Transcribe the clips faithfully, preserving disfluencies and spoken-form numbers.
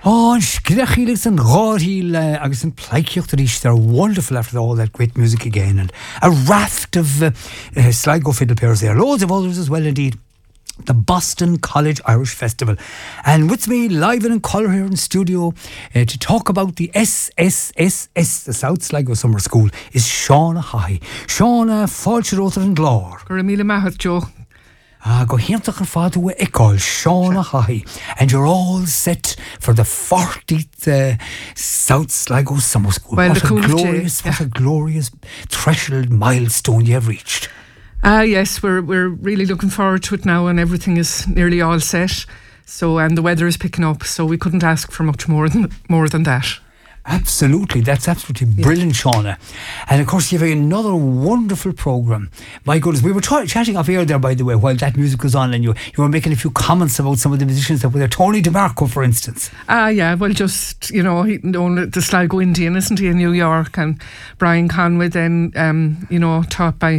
Oh, and Skidachilix and Rodhil, Agus and Plaikiochterish, they're wonderful after all that great music again. And a raft of uh, uh, Sligo fiddle players there. Loads of others as well, indeed. The Boston College Irish Festival. And with me, live and in colour here in studio, uh, to talk about the S S S S, the South Sligo Summer School, is Shauna High. Shauna, Fáilte Rótar and Glár. Go Míle Maith, Joe. Ah, go hiantach ar fad ua icáil, Shauna High. And you're all set for the fortieth uh, South Sligo Summer School. Well, what the a cool glorious, day, what yeah. a glorious threshold milestone you have reached. Ah, yes, we're we're really looking forward to it now, and everything is nearly all set. So, and the weather is picking up, so we couldn't ask for much more than more than that. Absolutely, that's absolutely brilliant, yeah. Shauna. And of course, you have another wonderful programme. My goodness, we were t- chatting off air there, by the way, while that music was on, and you you were making a few comments about some of the musicians that were there. Tony DeMarco, for instance. Ah, yeah, well, just, you know, he, the Sligo Indian, isn't he, in New York? And Brian Conway, then, um, you know, taught by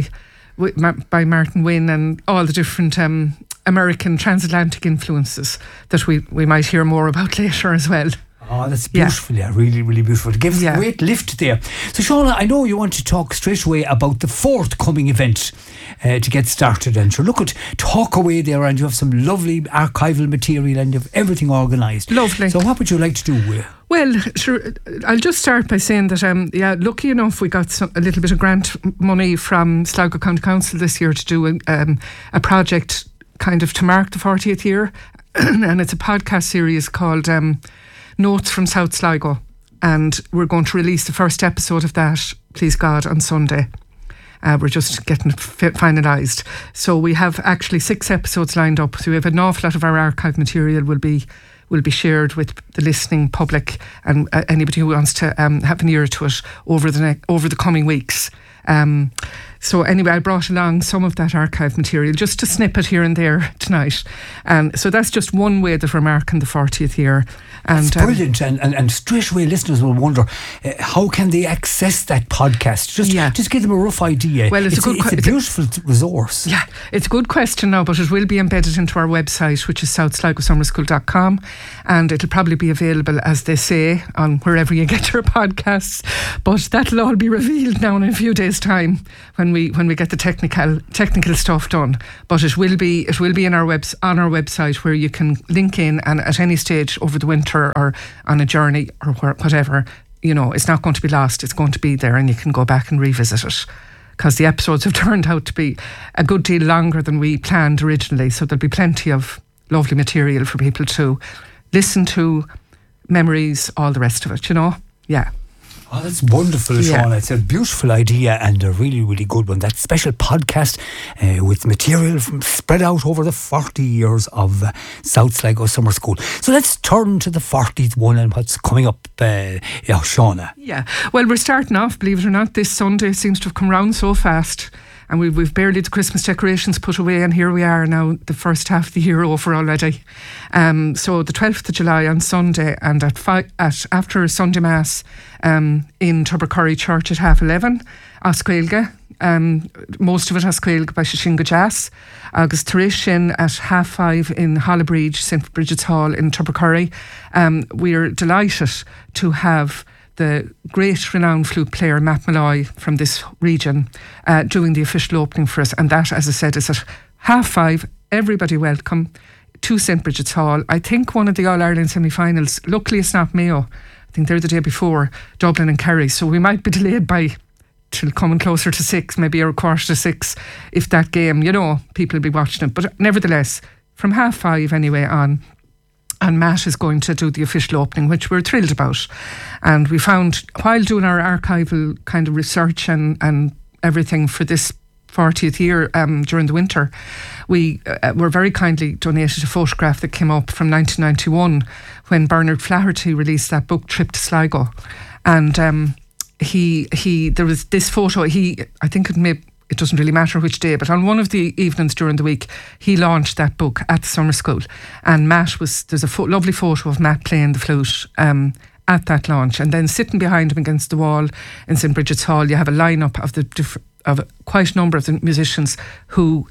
by Martin Wynne, and all the different um, American transatlantic influences that we, we might hear more about later as well. Oh, that's beautiful, yeah. yeah, really, really beautiful. It gives yeah. a great lift there. So, Shauna, I know you want to talk straight away about the forthcoming event uh, to get started. And sure, look at, talk away there, and you have some lovely archival material and you have everything organised. Lovely. So, what would you like to do with? Well, sure, I'll just start by saying that, um, yeah, lucky enough, we got some, a little bit of grant money from Sligo County Council this year to do a, um, a project kind of to mark the fortieth year. And it's a podcast series called Um, Notes from South Sligo, and we're going to release the first episode of that, please God, on Sunday. Uh, we're just getting it fi- finalised. So we have actually six episodes lined up. So we have an awful lot of our archive material will be will be shared with the listening public and uh, anybody who wants to um, have an ear to it over the ne- over the coming weeks. Um, so anyway, I brought along some of that archive material just to snip it here and there tonight. And so that's just one way that we're marking the fortieth year. And, it's brilliant, um, and, and, and straight away listeners will wonder uh, how can they access that podcast? Just yeah. just give them a rough idea. Well, it's, it's a good a, it's a it's beautiful a, resource. Yeah, it's a good question now, but it will be embedded into our website, which is south sligo summer school dot com, and it'll probably be available, as they say, on wherever you get your podcasts. But that'll all be revealed now in a few days' time when we when we get the technical technical stuff done. But it will be it will be in our webs on our website, where you can link in, and at any stage over the winter or on a journey or whatever, you know, it's not going to be lost. It's going to be there, and you can go back and revisit it, because the episodes have turned out to be a good deal longer than we planned originally. So there'll be plenty of lovely material for people to listen to, memories, all the rest of it, you know. Yeah. Oh, that's wonderful, yeah. Shauna. It's a beautiful idea and a really, really good one. That special podcast uh, with material from spread out over the forty years of uh, South Sligo Summer School. So let's turn to the fortieth one and what's coming up, uh, yeah, Shauna. Yeah, well, we're starting off, believe it or not, this Sunday. It seems to have come round so fast. And we've, we've barely the Christmas decorations put away, and here we are now, the first half of the year over already. Um, so the twelfth of July on Sunday, and at, fi- at after Sunday Mass um, in Tubbercurry Church at half eleven, Oscailga, um, most of it Oscailga by Shishinga Jazz, agus Tarishin at half five in Hollabridge, Saint Bridget's Hall in Tubbercurry. Um, we're delighted to have the great renowned flute player Matt Malloy from this region uh, doing the official opening for us, and that, as I said, is at half five. Everybody welcome to Saint Bridget's Hall. I think one of the All-Ireland semi-finals, luckily it's not Mayo, I think they're the day before, Dublin and Kerry, so we might be delayed by till coming closer to six, maybe a quarter to six, if that game, you know, people will be watching it. But nevertheless, from half five anyway on, and Matt is going to do the official opening, which we're thrilled about. And we found, while doing our archival kind of research and, and everything for this fortieth year um, during the winter, we uh, were very kindly donated a photograph that came up from nineteen ninety-one when Bernard Flaherty released that book, Trip to Sligo. And um, he, he, there was this photo, he, I think it may, it doesn't really matter which day, but on one of the evenings during the week, he launched that book at the summer school. And Matt was, there's a fo- lovely photo of Matt playing the flute um, at that launch. And then sitting behind him against the wall in Saint Bridget's Hall, you have a lineup of the diff- of quite a number of the musicians who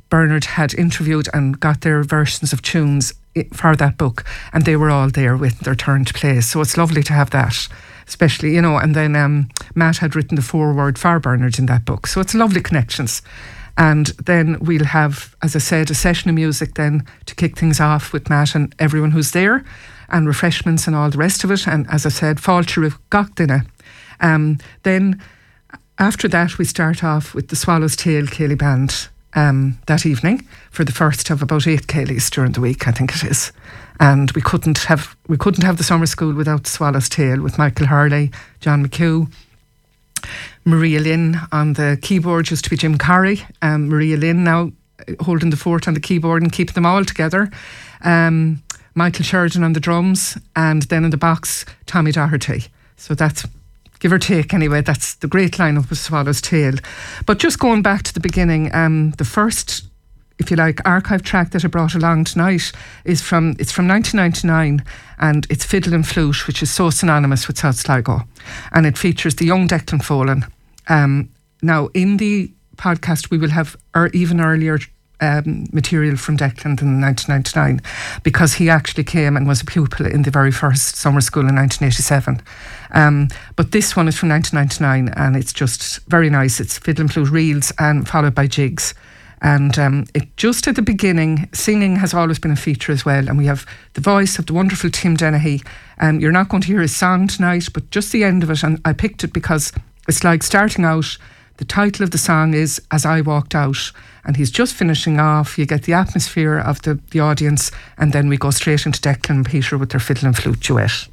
Bernard had interviewed and got their versions of tunes for that book, and they were all there with their turn to play. So it's lovely to have that, especially, you know, and then um, Matt had written the foreword for Bernard in that book. So it's lovely connections. And then we'll have, as I said, a session of music then to kick things off with Matt and everyone who's there, and refreshments and all the rest of it. And as I said, Fáilte Roimh Gach Duine. Um Then after that, we start off with the Swallow's Tail Céilí Band um, that evening for the first of about eight Céilís during the week, I think it is. And we couldn't have we couldn't have the summer school without the Swallow's Tail, with Michael Harley, John McHugh, Maria Lynn on the keyboard. Used to be Jim Carey. Um, Maria Lynn now holding the fort on the keyboard and keeping them all together. Um, Michael Sheridan on the drums, and then in the box, Tommy Doherty. So that's, give or take anyway, that's the great lineup of Swallow's Tail. But just going back to the beginning, um, the first, if you like, archive track that I brought along tonight is from, it's from nineteen ninety-nine, and it's Fiddle and Flute, which is so synonymous with South Sligo. And it features the young Declan Folan. Um, now, in the podcast, we will have er, even earlier Um, material from Declan in nineteen ninety-nine, because he actually came and was a pupil in the very first summer school in nineteen eighty-seven. Um, but this one is from nineteen ninety-nine, and it's just very nice. It's fiddle and flute reels and followed by jigs. And um, it just at the beginning, singing has always been a feature as well. And we have the voice of the wonderful Tim Dennehy. Um, you're not going to hear his song tonight, but just the end of it. And I picked it because it's like starting out. The title of the song is As I Walked Out, and he's just finishing off. You get the atmosphere of the, the audience, and then we go straight into Declan and Peter with their fiddle and flute duet.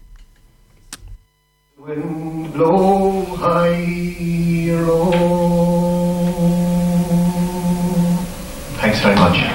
Wind blow high, low. Thanks very much.